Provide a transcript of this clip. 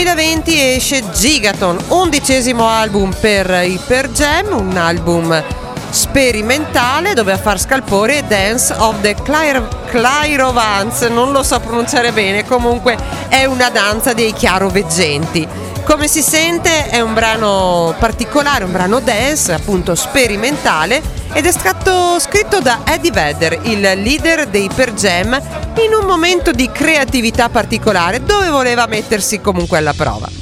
2020 esce Gigaton, 11° album per i Pearl Jam, un album sperimentale dove a far scalpore Dance of the Clairvoyants, non lo so pronunciare bene, comunque è una danza dei chiaroveggenti. Come si sente è un brano particolare, un brano dance appunto sperimentale, ed è stato scritto da Eddie Vedder, il leader dei Pearl Jam, in un momento di creatività particolare dove voleva mettersi comunque alla prova.